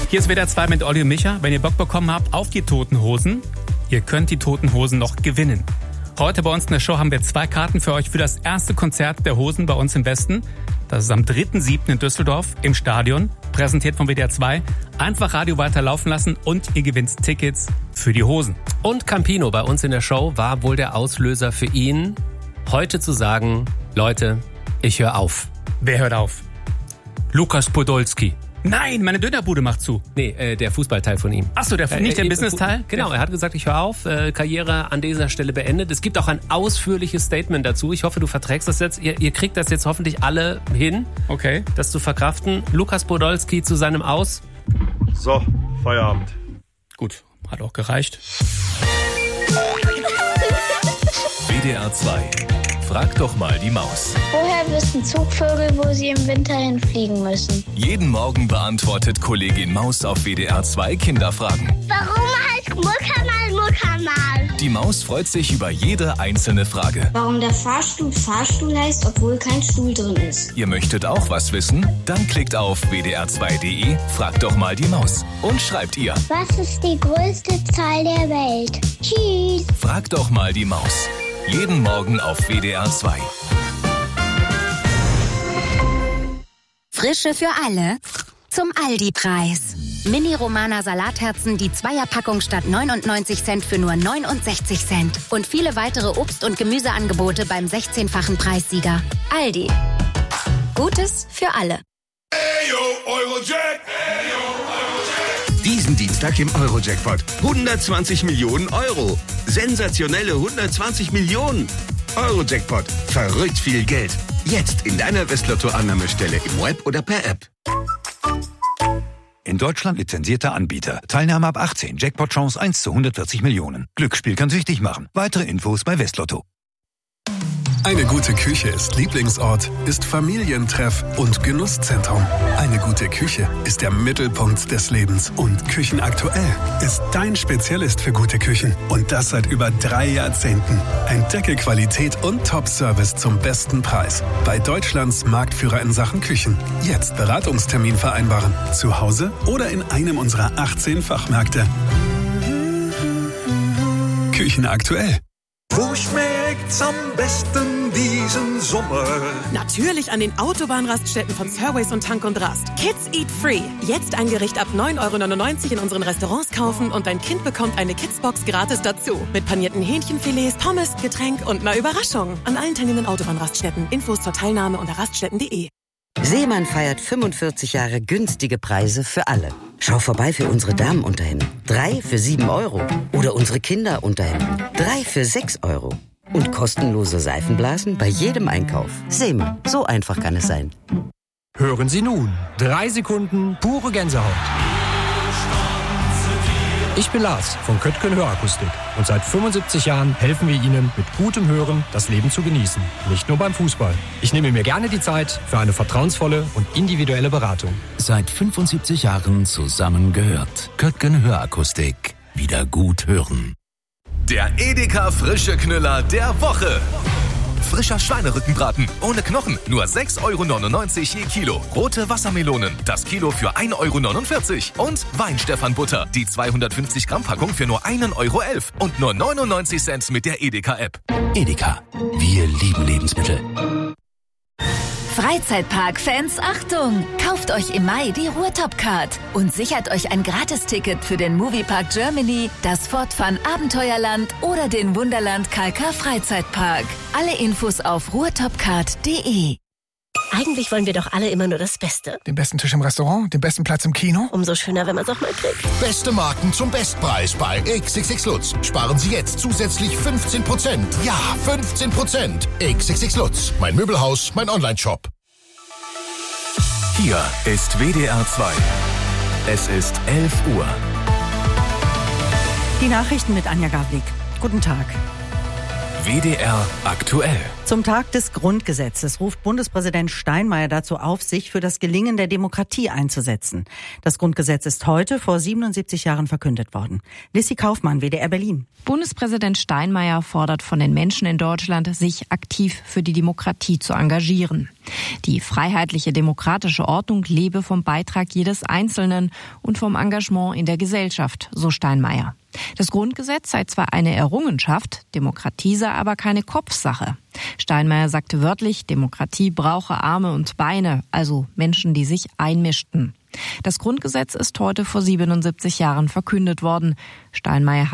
Hier ist WDR 2 mit Olli und Micha. Wenn ihr Bock bekommen habt auf die Toten Hosen, ihr könnt die Toten Hosen noch gewinnen. Heute bei uns in der Show haben wir 2 Karten für euch für das erste Konzert der Hosen bei uns im Westen. Das ist am 3.7. in Düsseldorf im Stadion, präsentiert von WDR 2. Einfach Radio weiterlaufen lassen und ihr gewinnt Tickets für die Hosen. Und Campino bei uns in der Show war wohl der Auslöser für ihn, heute zu sagen, Leute, ich höre auf. Wer hört auf? Lukas Podolski. Nein, meine Dönerbude macht zu. Nee, der Fußballteil von ihm. Achso, nicht der Business-Teil? Genau, er hat gesagt, ich höre auf, Karriere an dieser Stelle beendet. Es gibt auch ein ausführliches Statement dazu. Ich hoffe, du verträgst das jetzt. Ihr kriegt das jetzt hoffentlich alle hin, okay, das zu verkraften. Lukas Podolski zu seinem Aus. So, Feierabend. Gut, hat auch gereicht. WDR 2. Frag doch mal die Maus. Woher wissen Zugvögel, wo sie im Winter hinfliegen müssen? Jeden Morgen beantwortet Kollegin Maus auf WDR 2 Kinderfragen. Warum heißt Muckermal? Die Maus freut sich über jede einzelne Frage. Warum der Fahrstuhl heißt, obwohl kein Stuhl drin ist. Ihr möchtet auch was wissen? Dann klickt auf wdr2.de, fragt doch mal die Maus und schreibt ihr. Was ist die größte Zahl der Welt? Tschüss. Frag doch mal die Maus. Jeden Morgen auf WDR 2. Frische für alle zum Aldi-Preis. Mini-Romana Salatherzen, die Zweierpackung statt 99 Cent für nur 69 Cent. Und viele weitere Obst- und Gemüseangebote beim 16-fachen Preissieger. Aldi. Gutes für alle. Diesen Dienstag im Euro-Jackpot. 120 Millionen Euro. Sensationelle 120 Millionen. Euro-Jackpot. Verrückt viel Geld. Jetzt in deiner Westlotto-Annahmestelle im Web oder per App. In Deutschland lizenzierter Anbieter. Teilnahme ab 18. Jackpot-Chance 1 zu 140 Millionen. Glücksspiel kann süchtig machen. Weitere Infos bei Westlotto. Eine gute Küche ist Lieblingsort, ist Familientreff und Genusszentrum. Eine gute Küche ist der Mittelpunkt des Lebens. Und Küchenaktuell ist dein Spezialist für gute Küchen. Und das seit über 3 Jahrzehnten. Entdecke Qualität und Top-Service zum besten Preis. Bei Deutschlands Marktführer in Sachen Küchen. Jetzt Beratungstermin vereinbaren. Zu Hause oder in einem unserer 18 Fachmärkte. Küchenaktuell. Wo schmeckt's am besten diesen Sommer? Natürlich an den Autobahnraststätten von Surways und Tank und Rast. Kids Eat Free. Jetzt ein Gericht ab 9,99 € in unseren Restaurants kaufen und dein Kind bekommt eine Kidsbox gratis dazu. Mit panierten Hähnchenfilets, Pommes, Getränk und einer Überraschung. An allen teilnehmenden Autobahnraststätten. Infos zur Teilnahme unter raststätten.de. Seemann feiert 45 Jahre günstige Preise für alle. Schau vorbei für unsere Damenunterhemden. 3 für 7 €. Oder unsere Kinderunterhemden. 3 für 6 €. Und kostenlose Seifenblasen bei jedem Einkauf. Seemann, so einfach kann es sein. Hören Sie nun 3 Sekunden pure Gänsehaut. Ich bin Lars von Köttgen Hörakustik und seit 75 Jahren helfen wir Ihnen mit gutem Hören das Leben zu genießen. Nicht nur beim Fußball. Ich nehme mir gerne die Zeit für eine vertrauensvolle und individuelle Beratung. Seit 75 Jahren zusammengehört. Köttgen Hörakustik. Wieder gut hören. Der Edeka Frische Knüller der Woche. Frischer Schweinerückenbraten ohne Knochen, nur 6,99 € je Kilo. Rote Wassermelonen, das Kilo für 1,49 € Und Weinstefan-Butter, die 250 Gramm Packung für nur 1,11 € und nur 99 Cent mit der Edeka-App. Edeka, wir lieben Lebensmittel. Freizeitpark-Fans, Achtung! Kauft euch im Mai die Ruhrtop-Card und sichert euch ein Gratisticket für den Moviepark Germany, das Fortfun Abenteuerland oder den Wunderland KK Freizeitpark. Alle Infos auf ruhrtopcard.de. Eigentlich wollen wir doch alle immer nur das Beste. Den besten Tisch im Restaurant, den besten Platz im Kino. Umso schöner, wenn man es auch mal kriegt. Beste Marken zum Bestpreis bei XXX Lutz. Sparen Sie jetzt zusätzlich 15%. Ja, 15%. XXX Lutz. Mein Möbelhaus, mein Online-Shop. Hier ist WDR 2. Es ist 11 Uhr. Die Nachrichten mit Anja Gavlik. Guten Tag. WDR aktuell. Zum Tag des Grundgesetzes ruft Bundespräsident Steinmeier dazu auf, sich für das Gelingen der Demokratie einzusetzen. Das Grundgesetz ist heute vor 77 Jahren verkündet worden. Lissy Kaufmann, WDR Berlin. Bundespräsident Steinmeier fordert von den Menschen in Deutschland, sich aktiv für die Demokratie zu engagieren. Die freiheitliche demokratische Ordnung lebe vom Beitrag jedes Einzelnen und vom Engagement in der Gesellschaft, so Steinmeier. Das Grundgesetz sei zwar eine Errungenschaft, Demokratie sei aber keine Kopfsache. Steinmeier sagte wörtlich, Demokratie brauche Arme und Beine, also Menschen, die sich einmischten. Das Grundgesetz ist heute vor 77 Jahren verkündet worden. Steinmeier